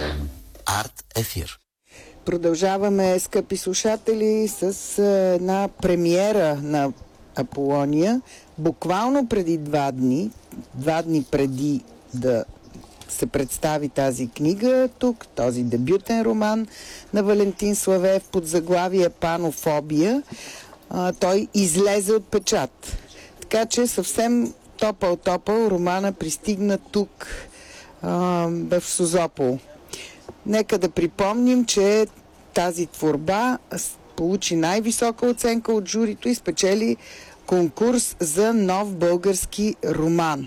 Арт ефир. Продължаваме, скъпи слушатели, с една премиера на Аполония. Буквално преди 2 дни преди да се представи тази книга тук, този дебютен роман на Валентин Славеев под заглавие Панофобия, той излезе от печат. Така че съвсем топъл романа пристигна тук в Созопол. Нека да припомним, че тази творба получи най-висока оценка от журито и спечели конкурс за нов български роман.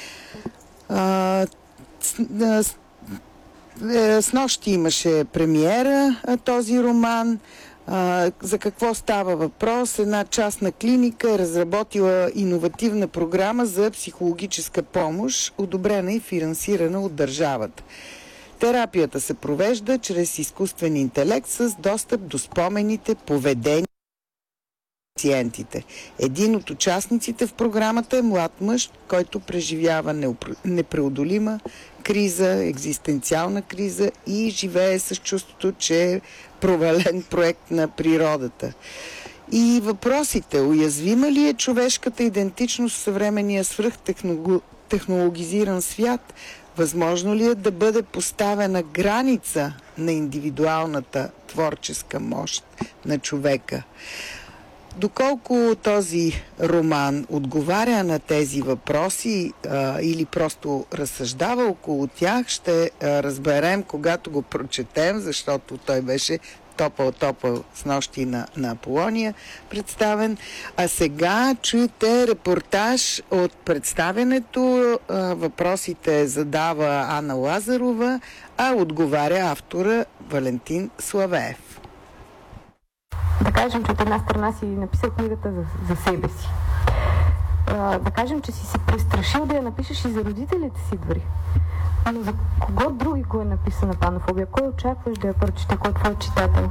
Снощи имаше премиера този роман. За какво става въпрос? Една частна клиника е разработила иновативна програма за психологическа помощ, одобрена и финансирана от държавата. Терапията се провежда чрез изкуствен интелект с достъп до спомените, поведение на пациентите. Един от участниците в програмата е млад мъж, който преживява непреодолима криза, екзистенциална криза и живее с чувството, че е провален проект на природата. И въпросите: уязвима ли е човешката идентичност в съвременния свръхтехнологизиран свят? Възможно ли е да бъде поставена граница на индивидуалната творческа мощ на човека? Доколко този роман отговаря на тези въпроси или просто разсъждава около тях, ще разберем, когато го прочетем, защото той беше топъл снощи на Аполония представен. А сега чуете репортаж от представянето. Въпросите задава Ана Лазарова, а отговаря автора Валентин Славеев. Да кажем, че от една страна си написал книгата за себе си. Да кажем, че си се престрашил да я напишеш и за родителите си дори. Но за кого други го е написана Панофобия? Кой очакваш да я прочете? Кой е твой читател?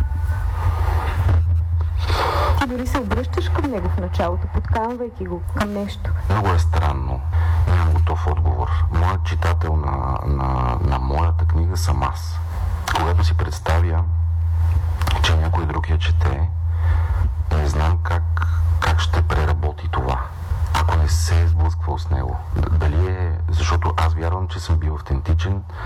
Ти дори се обръщаш към него в началото, подканвайки го към нещо. Много е странно. Нямам готов отговор. Моят читател на моята книга съм аз. Когато си представя, че някой друг я чете,